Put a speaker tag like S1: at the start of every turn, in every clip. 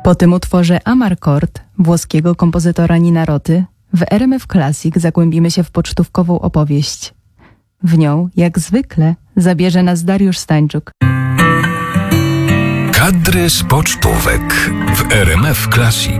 S1: Po tym utworze Amarcord włoskiego kompozytora Nina Roty w RMF Classic zagłębimy się w pocztówkową opowieść. W nią, jak zwykle, zabierze nas Dariusz Stańczuk.
S2: Kadry z pocztówek w RMF Classic.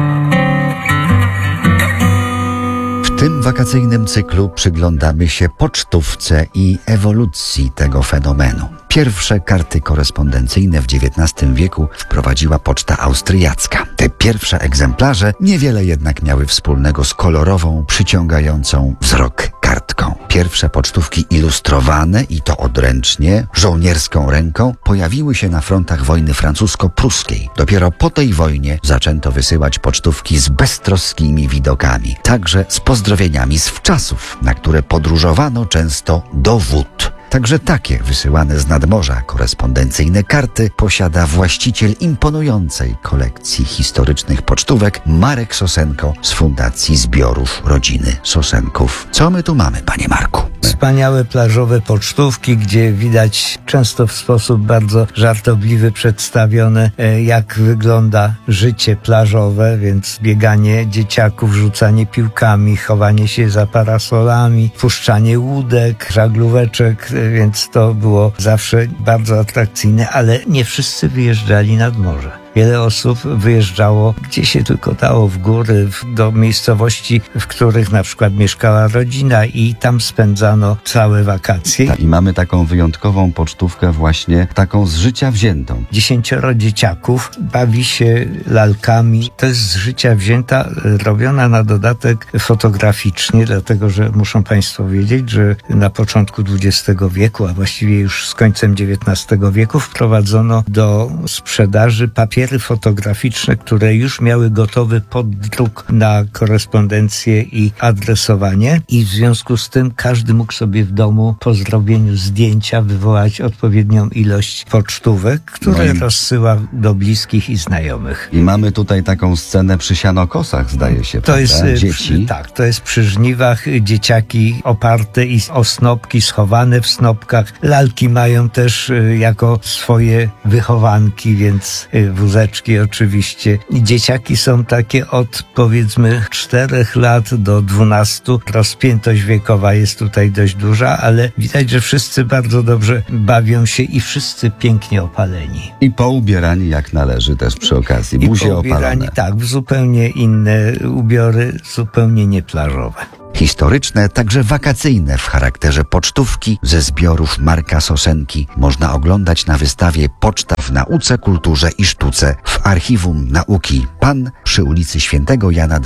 S3: W tym wakacyjnym cyklu przyglądamy się pocztówce i ewolucji tego fenomenu. Pierwsze karty korespondencyjne w XIX wieku wprowadziła poczta austriacka. Te pierwsze egzemplarze niewiele jednak miały wspólnego z kolorową, przyciągającą wzrok kartką. Pierwsze pocztówki ilustrowane, i to odręcznie, żołnierską ręką, pojawiły się na frontach wojny francusko-pruskiej. Dopiero po tej wojnie zaczęto wysyłać pocztówki z beztroskimi widokami, także z pozdrowieniami z wczasów, na które podróżowano często do wód. Także takie wysyłane z nadmorza korespondencyjne karty posiada właściciel imponującej kolekcji historycznych pocztówek Marek Sosenko z Fundacji Zbiorów Rodziny Sosenków. Co my tu mamy, panie Marku?
S4: Wspaniałe plażowe pocztówki, gdzie widać często w sposób bardzo żartobliwy przedstawione, jak wygląda życie plażowe, więc bieganie dzieciaków, rzucanie piłkami, chowanie się za parasolami, puszczanie łódek, żaglóweczek, więc to było zawsze bardzo atrakcyjne, ale nie wszyscy wyjeżdżali nad morze. Wiele osób wyjeżdżało gdzie się tylko dało, w góry, do miejscowości, w których na przykład mieszkała rodzina, i tam spędzano całe wakacje.
S3: I mamy taką wyjątkową pocztówkę, właśnie taką z życia wziętą.
S4: 10 dzieciaków bawi się lalkami. To jest z życia wzięta, robiona na dodatek fotograficznie, dlatego że muszą państwo wiedzieć, że na początku XX wieku, a właściwie już z końcem XIX wieku wprowadzono do sprzedaży papiery fotograficzne, które już miały gotowy poddruk na korespondencję i adresowanie, i w związku z tym każdy mógł sobie w domu po zrobieniu zdjęcia wywołać odpowiednią ilość pocztówek, które rozsyła do bliskich i znajomych.
S3: I mamy tutaj taką scenę przy sianokosach, zdaje się,
S4: to jest
S3: dzieci.
S4: Tak, to jest przy żniwach, dzieciaki oparte i o snopki, schowane w snopkach. Lalki mają też jako swoje wychowanki, więc wózeczki oczywiście. I dzieciaki są takie od powiedzmy 4 lat do 12. Rozpiętość wiekowa jest tutaj dość duża, ale widać, że wszyscy bardzo dobrze bawią się i wszyscy pięknie opaleni.
S3: I poubierani jak należy też przy okazji. Buzie opalone.
S4: Tak, w zupełnie inne ubiory, zupełnie nieplażowe.
S3: Historyczne, także wakacyjne w charakterze pocztówki ze zbiorów Marka Sosenki można oglądać na wystawie Poczta w nauce, kulturze i sztuce w Archiwum Nauki PAN przy ulicy Świętego Jana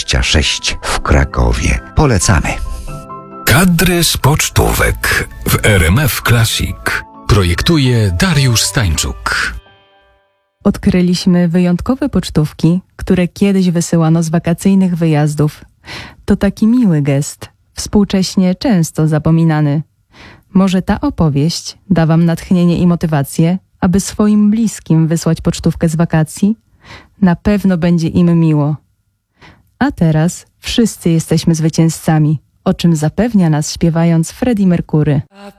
S3: 26 w Krakowie. Polecamy.
S2: Kadry z pocztówek w RMF Classic. Projektuje Dariusz Stańczuk.
S1: Odkryliśmy wyjątkowe pocztówki, które kiedyś wysyłano z wakacyjnych wyjazdów. To taki miły gest, współcześnie często zapominany. Może ta opowieść da wam natchnienie i motywację, aby swoim bliskim wysłać pocztówkę z wakacji? Na pewno będzie im miło. A teraz wszyscy jesteśmy zwycięzcami, o czym zapewnia nas śpiewając Freddie Mercury.